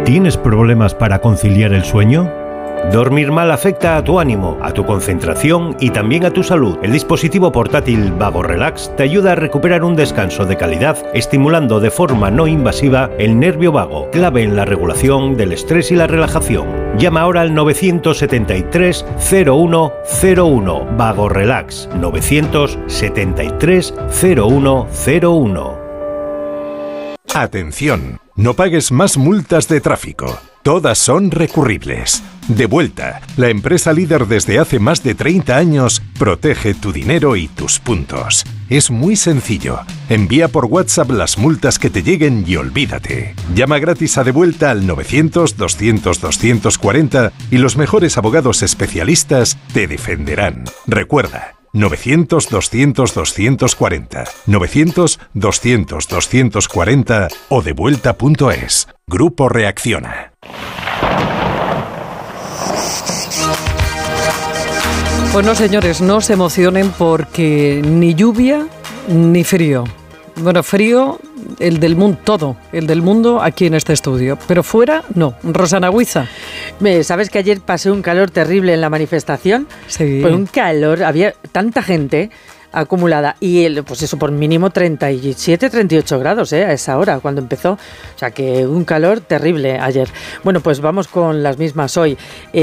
¿Tienes problemas para conciliar el sueño? Dormir mal afecta a tu ánimo, a tu concentración y también a tu salud. El dispositivo portátil Vago Relax te ayuda a recuperar un descanso de calidad, estimulando de forma no invasiva el nervio vago, clave en la regulación del estrés y la relajación. Llama ahora al 973 0101 Vago Relax 973 0101. Atención, no pagues más multas de tráfico. Todas son recurribles. Devuelta, la empresa líder desde hace más de 30 años, protege tu dinero y tus puntos. Es muy sencillo. Envía por WhatsApp las multas que te lleguen y olvídate. Llama gratis a Devuelta al 900-200-240 y los mejores abogados especialistas te defenderán. Recuerda, 900-200-240, 900-200-240 o devuelta.es. Grupo Reacciona. Bueno, señores, no se emocionen porque ni lluvia ni frío. Bueno, frío, el del mundo, todo, el del mundo aquí en este estudio. Pero fuera, no. Rosana Huiza. ¿Sabes que ayer pasé un calor terrible en la manifestación? Sí. Pues un calor, había tanta gente acumulada y pues eso por mínimo 37, 38 grados a esa hora cuando empezó, o sea que un calor terrible ayer. Bueno, pues vamos con las mismas hoy.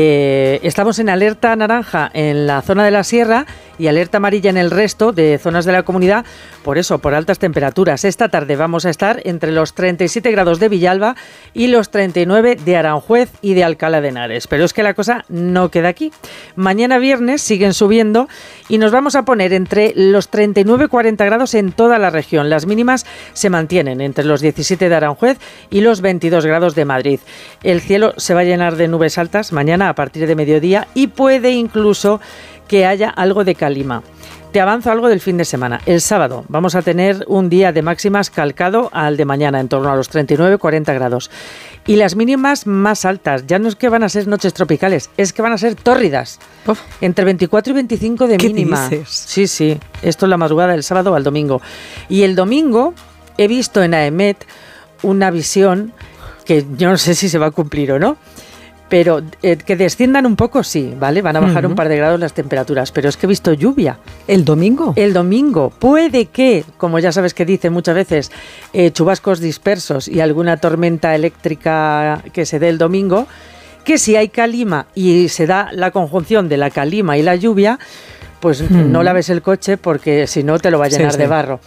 Estamos en alerta naranja en la zona de la sierra y alerta amarilla en el resto de zonas de la comunidad, por eso, por altas temperaturas. Esta tarde vamos a estar entre los 37 grados de Villalba y los 39 de Aranjuez y de Alcalá de Henares, pero es que la cosa no queda aquí. Mañana viernes siguen subiendo y nos vamos a poner entre los 39-40 grados en toda la región. Las mínimas se mantienen entre los 17 de Aranjuez y los 22 grados de Madrid. El cielo se va a llenar de nubes altas mañana a partir de mediodía y puede incluso que haya algo de calima. Te avanzo algo del fin de semana. El sábado vamos a tener un día de máximas calcado al de mañana, en torno a los 39-40 grados. Y las mínimas más altas, ya no es que van a ser noches tropicales, es que van a ser tórridas. Entre 24 y 25 de mínima. ¿Qué dices? Sí, sí. Esto es la madrugada del sábado al domingo. Y el domingo he visto en AEMET una visión que yo no sé si se va a cumplir o no. Pero que desciendan un poco, sí, ¿vale? Van a bajar un par de grados las temperaturas, pero es que he visto lluvia. ¿El domingo? El domingo. Puede que, como ya sabes que dicen muchas veces, chubascos dispersos y alguna tormenta eléctrica que se dé el domingo, que si hay calima y se da la conjunción de la calima y la lluvia, pues no laves el coche porque si no te lo va a llenar de barro.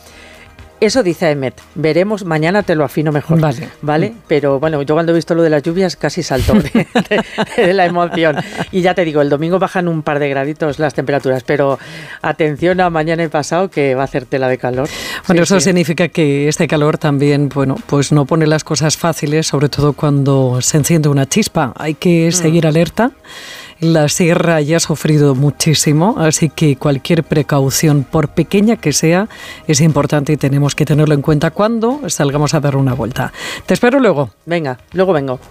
Eso dice AEMET. Veremos, mañana te lo afino mejor. ¿Vale? Pero bueno, yo cuando he visto lo de las lluvias casi salto de la emoción. Y ya te digo, el domingo bajan un par de graditos las temperaturas, pero atención a mañana y pasado que va a hacer tela de calor. Bueno, sí, eso significa que este calor también, bueno, pues no pone las cosas fáciles, sobre todo cuando se enciende una chispa. Hay que seguir alerta. La sierra ya ha sufrido muchísimo, así que cualquier precaución, por pequeña que sea, es importante y tenemos que tenerlo en cuenta cuando salgamos a dar una vuelta. Te espero luego. Venga, luego vengo.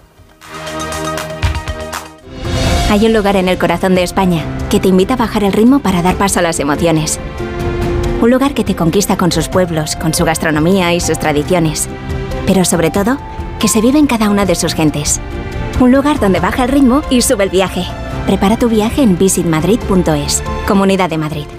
Hay un lugar en el corazón de España que te invita a bajar el ritmo para dar paso a las emociones. Un lugar que te conquista con sus pueblos, con su gastronomía y sus tradiciones. Pero sobre todo, que se vive en cada una de sus gentes. Un lugar donde baja el ritmo y sube el viaje. Prepara tu viaje en visitmadrid.es. Comunidad de Madrid.